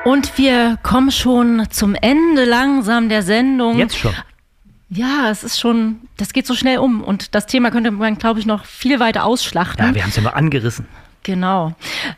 Und wir kommen schon zum Ende langsam der Sendung. Jetzt schon? Ja, es ist schon, das geht so schnell um. Und das Thema könnte man, glaube ich, noch viel weiter ausschlachten. Ja, wir haben es ja nur angerissen. Genau.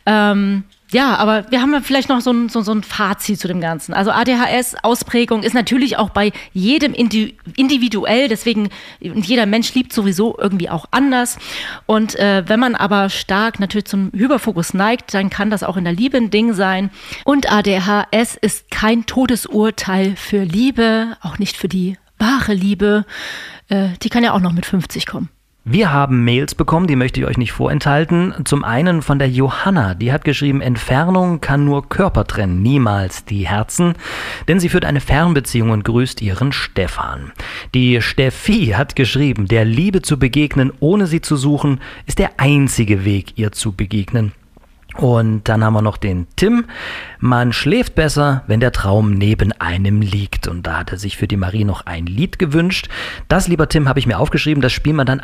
Ja, aber wir haben ja vielleicht noch so ein Fazit zu dem Ganzen. Also ADHS-Ausprägung ist natürlich auch bei jedem individuell, deswegen, jeder Mensch liebt sowieso irgendwie auch anders. Und wenn man aber stark natürlich zum Hyperfokus neigt, dann kann das auch in der Liebe ein Ding sein. Und ADHS ist kein Todesurteil für Liebe, auch nicht für die wahre Liebe. Die kann ja auch noch mit 50 kommen. Wir haben Mails bekommen, die möchte ich euch nicht vorenthalten. Zum einen von der Johanna, die hat geschrieben, Entfernung kann nur Körper trennen, niemals die Herzen, denn sie führt eine Fernbeziehung und grüßt ihren Stefan. Die Steffi hat geschrieben, der Liebe zu begegnen, ohne sie zu suchen, ist der einzige Weg, ihr zu begegnen. Und dann haben wir noch den Tim. Man schläft besser, wenn der Traum neben einem liegt. Und da hat er sich für die Marie noch ein Lied gewünscht. Das, lieber Tim, habe ich mir aufgeschrieben. Das spielen wir dann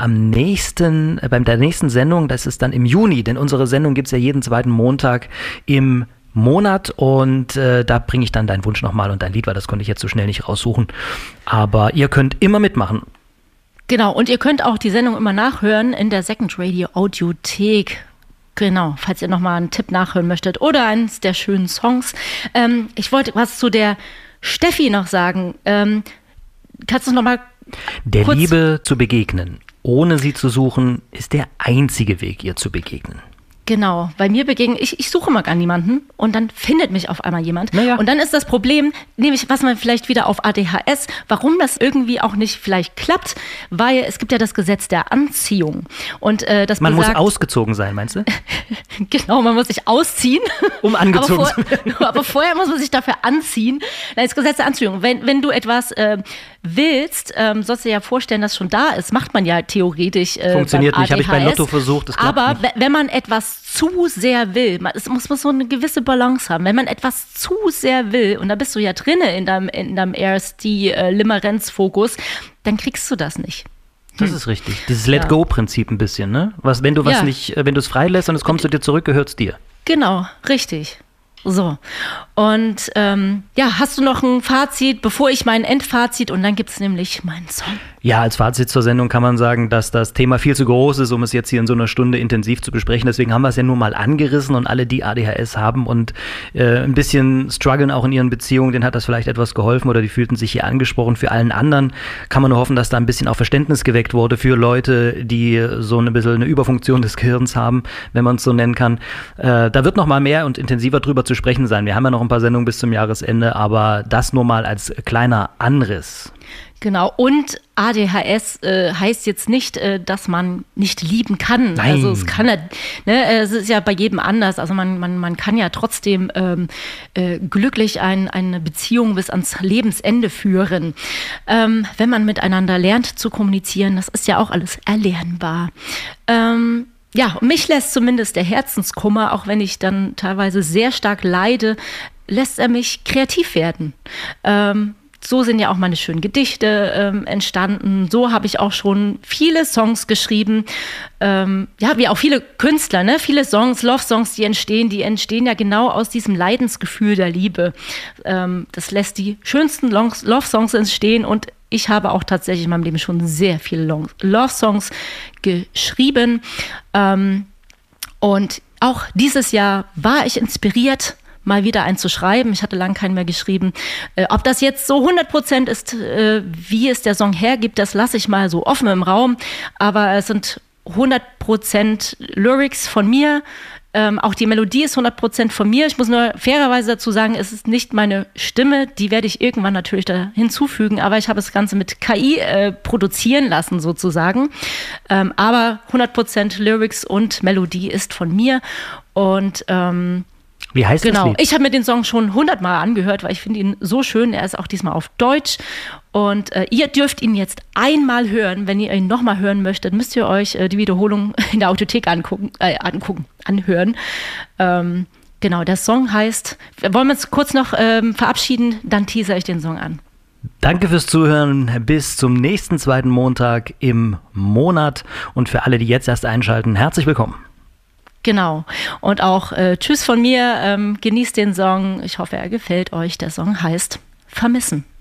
bei der nächsten Sendung. Das ist dann im Juni, denn unsere Sendung gibt es ja jeden zweiten Montag im Monat. Und da bringe ich dann deinen Wunsch nochmal und dein Lied, weil das konnte ich jetzt so schnell nicht raussuchen. Aber ihr könnt immer mitmachen. Genau, und ihr könnt auch die Sendung immer nachhören in der Second Radio Audiothek. Genau, falls ihr nochmal einen Tipp nachhören möchtet oder eins der schönen Songs. Ich wollte was zu der Steffi noch sagen. Kannst du noch mal Der Liebe zu begegnen, ohne sie zu suchen, ist der einzige Weg, ihr zu begegnen. Genau, bei mir begegnen, ich suche mal gar niemanden und dann findet mich auf einmal jemand. Naja. Und dann ist das Problem, nämlich was man vielleicht wieder auf ADHS, warum das irgendwie auch nicht vielleicht klappt, weil es gibt ja das Gesetz der Anziehung. Und das Man besagt, muss ausgezogen sein, meinst du? Genau, man muss sich ausziehen. Um angezogen zu werden. Aber vorher muss man sich dafür anziehen. Das Gesetz der Anziehung. Wenn du etwas willst, sollst du dir ja vorstellen, dass schon da ist. Macht man ja theoretisch. Funktioniert nicht, habe ich bei Lotto versucht. Aber wenn man etwas zu sehr will, es muss so eine gewisse Balance haben. Wenn man etwas zu sehr will, und da bist du ja drinne in deinem RSD-Limerenz-Fokus, dann kriegst du das nicht. Das ist richtig. Dieses Let-Go-Prinzip ein bisschen, ne? Wenn du es freilässt und es kommt zu dir zurück, gehört es dir. Genau, richtig. So. Und hast du noch ein Fazit, bevor ich mein Endfazit, und dann gibt es nämlich meinen Song. Ja, als Fazit zur Sendung kann man sagen, dass das Thema viel zu groß ist, um es jetzt hier in so einer Stunde intensiv zu besprechen. Deswegen haben wir es ja nur mal angerissen, und alle, die ADHS haben und ein bisschen strugglen auch in ihren Beziehungen, denen hat das vielleicht etwas geholfen oder die fühlten sich hier angesprochen. Für allen anderen kann man nur hoffen, dass da ein bisschen auch Verständnis geweckt wurde für Leute, die so ein bisschen eine Überfunktion des Gehirns haben, wenn man es so nennen kann. Da wird noch mal mehr und intensiver drüber zu sprechen sein. Wir haben ja noch ein paar Sendungen bis zum Jahresende, aber das nur mal als kleiner Anriss. Genau, und ADHS heißt jetzt nicht, dass man nicht lieben kann. Nein. Also es ist ja bei jedem anders. Also man kann ja trotzdem glücklich eine Beziehung bis ans Lebensende führen. Wenn man miteinander lernt zu kommunizieren, das ist ja auch alles erlernbar. Ja, mich lässt zumindest der Herzenskummer, auch wenn ich dann teilweise sehr stark leide, lässt er mich kreativ werden. So sind ja auch meine schönen Gedichte entstanden. So habe ich auch schon viele Songs geschrieben. Wie auch viele Künstler, ne? Viele Songs, Love-Songs, die entstehen ja genau aus diesem Leidensgefühl der Liebe. Das lässt die schönsten Love-Songs entstehen, und ich habe auch tatsächlich in meinem Leben schon sehr viele Love-Songs geschrieben. Und auch dieses Jahr war ich inspiriert, mal wieder einen zu schreiben. Ich hatte lange keinen mehr geschrieben. Ob das jetzt so 100% ist, wie es der Song hergibt, das lasse ich mal so offen im Raum. Aber es sind 100% Lyrics von mir. Auch die Melodie ist 100% von mir. Ich muss nur fairerweise dazu sagen, es ist nicht meine Stimme. Die werde ich irgendwann natürlich da hinzufügen. Aber ich habe das Ganze mit KI produzieren lassen sozusagen. Aber 100% Lyrics und Melodie ist von mir. Und wie heißt das Lied? Ich habe mir den Song schon 100-mal angehört, weil ich finde ihn so schön. Er ist auch diesmal auf Deutsch. Und ihr dürft ihn jetzt einmal hören. Wenn ihr ihn nochmal hören möchtet, müsst ihr euch die Wiederholung in der Audiothek anhören. Genau, der Song heißt, wollen wir uns kurz noch verabschieden, dann teaser ich den Song an. Danke fürs Zuhören. Bis zum nächsten zweiten Montag im Monat. Und für alle, die jetzt erst einschalten, herzlich willkommen. Genau. Und auch Tschüss von mir. Genießt den Song. Ich hoffe, er gefällt euch. Der Song heißt Vermissen.